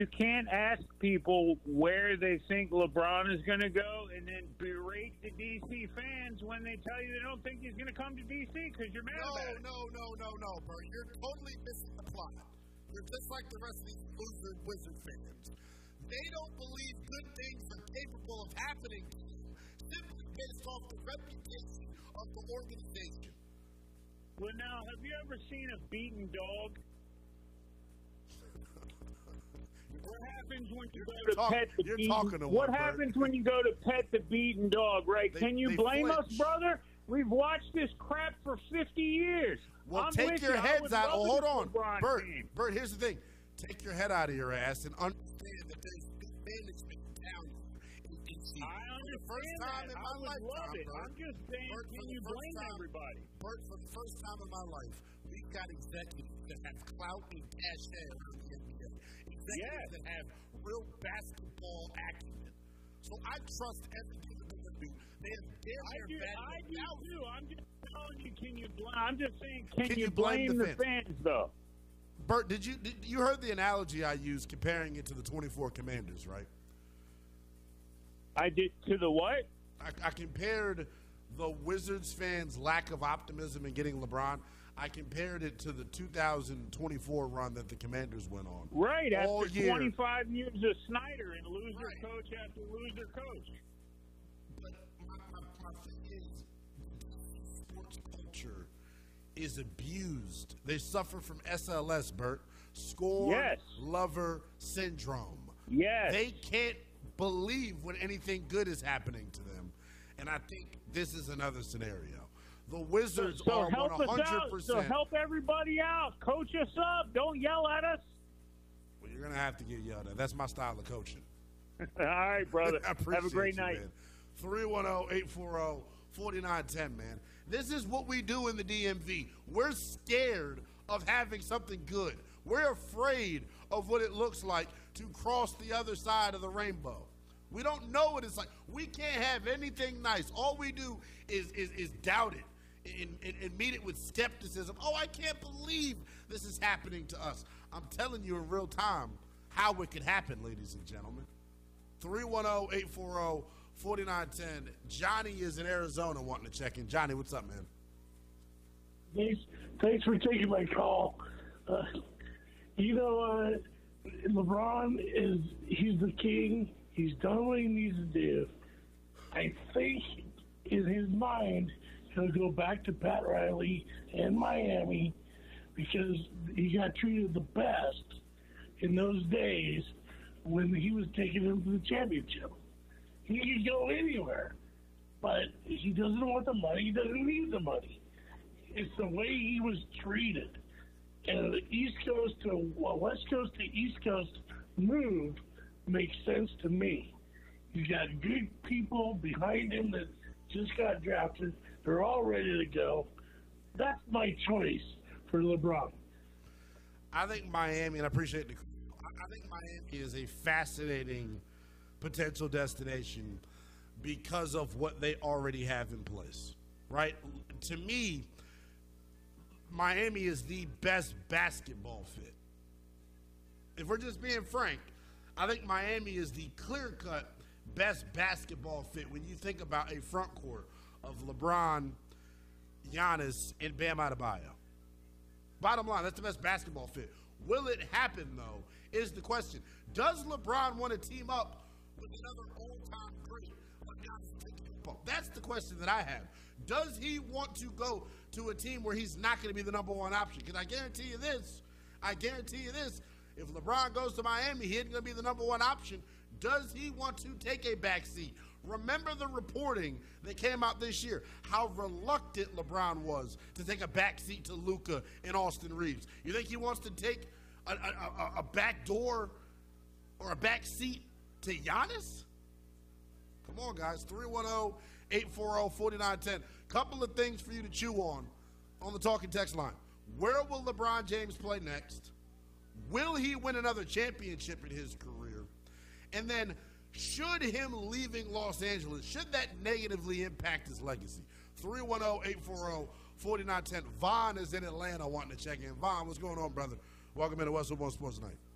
You can't ask people where they think LeBron is going to go and then berate the D.C. fans when they tell you they don't think he's going to come to D.C. because you're mad about it. No, Bert. You're totally missing the plot. You're just like the rest of these loser Wizard fans. They don't believe good things are capable of happening to you simply based off the reputation of the organization. Well, now, have you ever seen a beaten dog? What happens when you go to pet the beaten? What happens when you go to pet the beaten dog? Right? Can you blame us, brother? We've watched this crap for 50 years. Well, take your heads out. Oh, hold on, Bert. Here's the thing: take your head out of your ass and understand that there's good management down in DC. I understand that. I would love it. I'm just saying, can you blame everybody? Bert, for the first time in my life, we've got executives that have clout and cachet around the NBA. Executives that have real basketball acumen. So I trust everything that they're going to do. They have I do too. I'm just telling you, I'm just saying, can you blame the fans, though? Bert, did you heard the analogy I used comparing it to the 24 Commanders, right? I did. To the what? I compared the Wizards fans' lack of optimism in getting LeBron. I compared it to the 2024 run that the Commanders went on. Right, after 25 years of Snyder and loser coach after loser coach. But my thing is, sports culture is abused. They suffer from SLS, Bert. Score lover syndrome. Yes. They can't believe when anything good is happening to them. And I think this is another scenario. The Wizards are 100%. So help everybody out. Coach us up. Don't yell at us. Well, you're going to have to get yelled at. That's my style of coaching. All right, brother. Have a great night. 310-840-4910, man. This is what we do in the DMV. We're scared of having something good. We're afraid of what it looks like to cross the other side of the rainbow. We don't know what it's like. We can't have anything nice. All we do is doubt it and meet it with skepticism. Oh, I can't believe this is happening to us. I'm telling you in real time how it could happen, ladies and gentlemen. 310-840-4910. Johnny is in Arizona wanting to check in. Johnny, what's up, man? Thanks for taking my call. LeBron he's the king. He's done what he needs to do. I think in his mind, he'll go back to Pat Riley and Miami because he got treated the best in those days when he was taking him to the championship. He could go anywhere, but he doesn't want the money. He doesn't need the money. It's the way he was treated. And the West Coast to East Coast move makes sense to me. You got good people behind him that just got drafted. They're all ready to go. That's my choice for LeBron. I think Miami, and I appreciate the. I think Miami is a fascinating potential destination because of what they already have in place. Right? To me, Miami is the best basketball fit. If we're just being frank, I think Miami is the clear-cut best basketball fit when you think about a front court of LeBron, Giannis, and Bam Adebayo. Bottom line, that's the best basketball fit. Will it happen, though, is the question. Does LeBron want to team up with another all-time great like Giannis Antetokounmpo? That's the question that I have. Does he want to go to a team where he's not going to be the number one option? Because I guarantee you this, if LeBron goes to Miami, he isn't going to be the number one option. Does he want to take a back seat? Remember the reporting that came out this year, how reluctant LeBron was to take a back seat to Luka and Austin Reeves. You think he wants to take a back door or a back seat to Giannis? Come on, guys. 310-840-4910. Couple of things for you to chew on the talking text line. Where will LeBron James play next? Will he win another championship in his career? And then, should him leaving Los Angeles, should that negatively impact his legacy? 310-840-4910. Vaughn is in Atlanta wanting to check in. Vaughn, what's going on, brother? Welcome into Westwood Sports Night.